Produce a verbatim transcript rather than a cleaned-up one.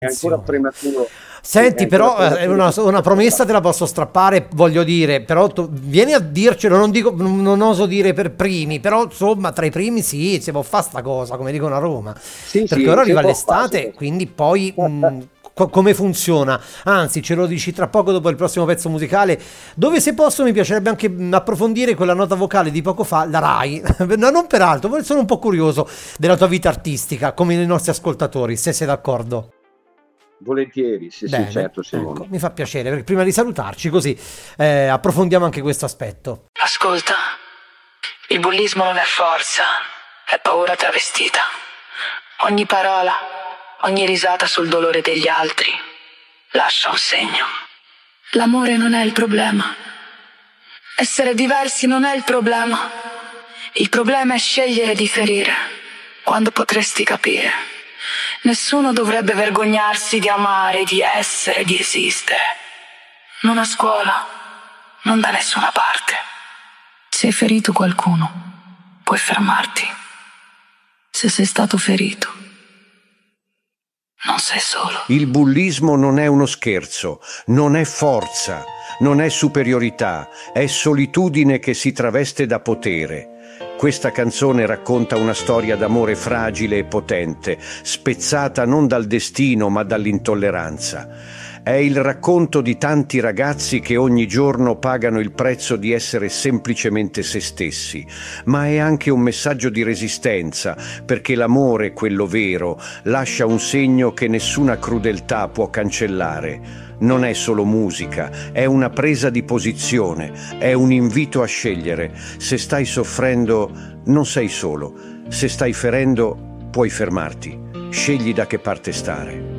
è ancora prematuro. Senti, È però ancora eh, una, prematuro. una promessa te la posso strappare, voglio dire, però tu vieni a dircelo, non dico, non non oso dire per primi, però insomma tra i primi sì, si può fare sta cosa, come dicono a Roma, Sì, perché sì, ora si arriva può fare, si l'estate, può quindi poi mh, co- come funziona? Anzi, ce lo dici tra poco dopo il prossimo pezzo musicale, dove se posso mi piacerebbe anche mh, approfondire quella nota vocale di poco fa, la Rai, no, non per altro, poi sono un po' curioso della tua vita artistica, come i nostri ascoltatori, se sei d'accordo. volentieri, sì, sì, Bene, certo, ecco, Simone. mi fa piacere perché prima di salutarci così eh, approfondiamo anche questo aspetto. Ascolta, il bullismo non è forza, è paura travestita. Ogni parola, ogni risata sul dolore degli altri lascia un segno. L'amore non è il problema. Essere diversi non è il problema. Il problema è scegliere di ferire quando potresti capire. Nessuno dovrebbe vergognarsi di amare, di essere, di esistere. Non a scuola, non da nessuna parte. Se hai ferito qualcuno, puoi fermarti. Se sei stato ferito, non sei solo. Il bullismo non è uno scherzo, non è forza, non è superiorità, è solitudine che si traveste da potere. Questa canzone racconta una storia d'amore fragile e potente, spezzata non dal destino ma dall'intolleranza. È il racconto di tanti ragazzi che ogni giorno pagano il prezzo di essere semplicemente se stessi, ma è anche un messaggio di resistenza, perché l'amore, quello vero, lascia un segno che nessuna crudeltà può cancellare. Non è solo musica, è una presa di posizione, è un invito a scegliere. Se stai soffrendo, non sei solo. Se stai ferendo, puoi fermarti. Scegli da che parte stare.